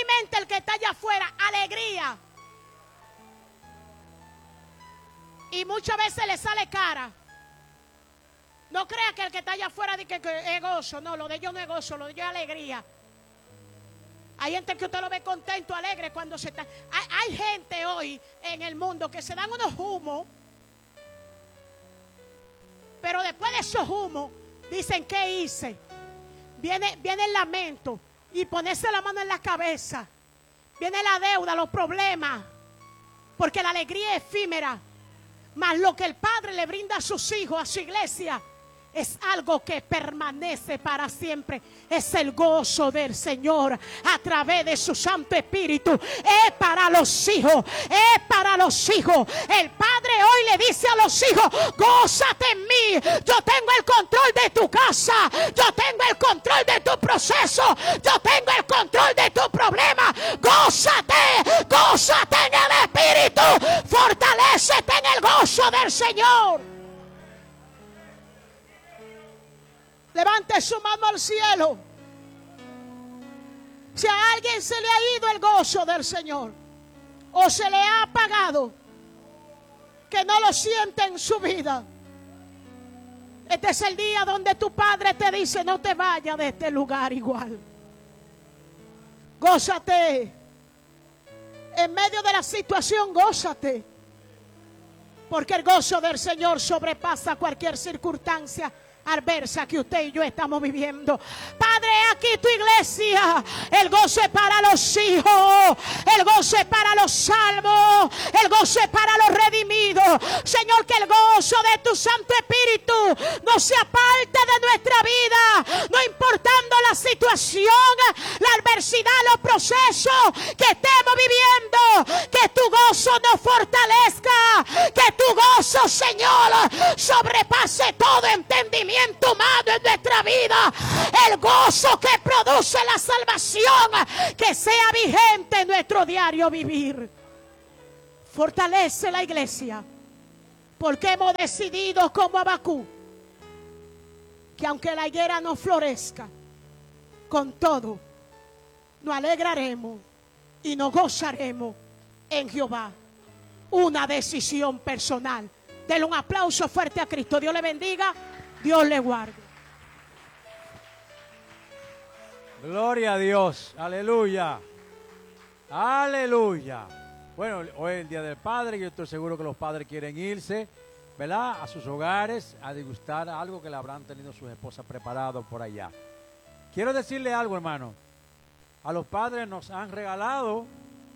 experimenta el que está allá afuera? Alegría. Y muchas veces le sale cara. No crea que el que está allá afuera dice que es gozo. No, lo de ellos no es gozo, lo de ellos es alegría. Hay gente que usted lo ve contento, alegre cuando se está. Hay gente hoy en el mundo que se dan unos humos, pero después de esos humos dicen: ¿qué hice? Viene el lamento y ponerse la mano en la cabeza. Viene la deuda, los problemas, porque la alegría es efímera. Mas lo que el Padre le brinda a sus hijos, a su iglesia, es algo que permanece para siempre. Es el gozo del Señor a través de su Santo Espíritu. Es para los hijos. Es para los hijos. El Padre hoy le dice a los hijos: gózate en mí. Yo tengo el control de tu casa. Yo tengo el control de tu proceso. Yo tengo el control de tu problema. Gózate. Gózate en el Espíritu. Fortalécete en el gozo del Señor. Levante su mano al cielo. Si a alguien se le ha ido el gozo del Señor, o se le ha apagado, que no lo siente en su vida, este es el día donde tu Padre te dice: no te vayas de este lugar igual. Gózate. En medio de la situación, gózate. Porque el gozo del Señor sobrepasa cualquier circunstancia adversa que usted y yo estamos viviendo. Padre, aquí tu iglesia. El gozo es para los hijos. El gozo es para los salvos. El gozo es para los redimidos. Señor, que el gozo de tu Santo Espíritu no sea parte de nuestra vida, no importando la situación, la adversidad, los procesos que estemos viviendo. Que tu gozo nos fortalezca. Que tu gozo, Señor, sobrepase todo entendimiento humano en nuestra vida. El gozo que produce la salvación, que sea vigente en nuestro diario vivir. Fortalece la iglesia, porque hemos decidido como Habacuc que aunque la higuera no florezca, con todo nos alegraremos y nos gozaremos en Jehová. Una decisión personal. Denle un aplauso fuerte a Cristo. Dios le bendiga. Dios le guarde. Gloria a Dios. Aleluya. Aleluya. Bueno, hoy es el Día del Padre. Yo estoy seguro que los padres quieren irse, ¿verdad?, a sus hogares a degustar algo que le habrán tenido sus esposas preparado por allá. Quiero decirle algo, hermano. A los padres nos han regalado,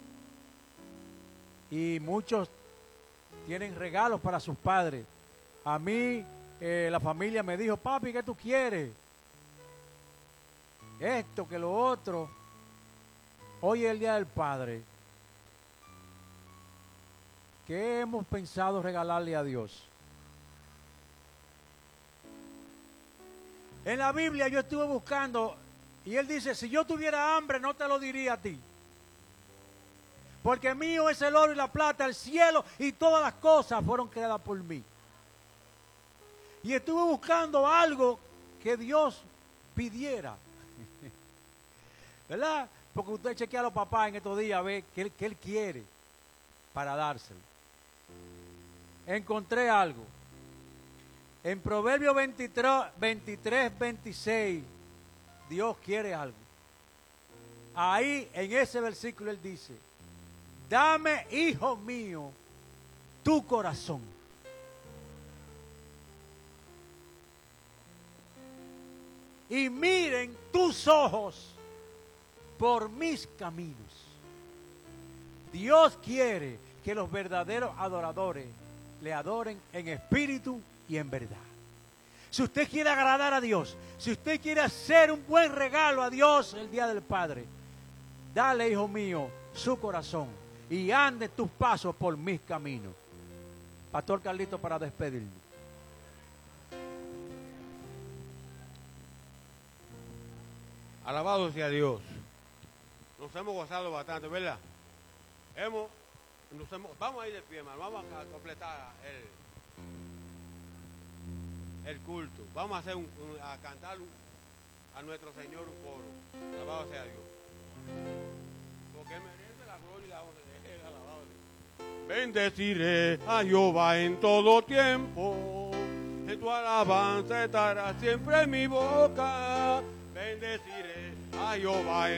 y muchos tienen regalos para sus padres. A mí la familia me dijo: papi, ¿qué tú quieres? Esto, que lo otro. Hoy es el Día del Padre. ¿Qué hemos pensado regalarle a Dios? En la Biblia yo estuve buscando, y Él dice: si yo tuviera hambre no te lo diría a ti, porque mío es el oro y la plata, el cielo y todas las cosas fueron creadas por mí. Y estuve buscando algo que Dios pidiera, ¿verdad? Porque usted chequea a los papás en estos días, ve que él quiere para dárselo. Encontré algo. En Proverbios 23, 26, Dios quiere algo. Ahí, en ese versículo, Él dice: dame, hijo mío, tu corazón. Y miren tus ojos por mis caminos. Dios quiere que los verdaderos adoradores le adoren en espíritu y en verdad. Si usted quiere agradar a Dios, si usted quiere hacer un buen regalo a Dios el Día del Padre, dale, hijo mío, su corazón y ande tus pasos por mis caminos. Pastor Carlito, para despedirnos. Alabado sea Dios. Nos hemos gozado bastante, ¿verdad? Vamos a ir de pie, hermano. Vamos a completar el culto. Vamos a cantar a nuestro Señor un coro. Alabado sea Dios. Porque merece la gloria y la honra de él, alabado. Bendeciré a Jehová en todo tiempo. En tu alabanza estará siempre en mi boca. Bendeciré a Jehová en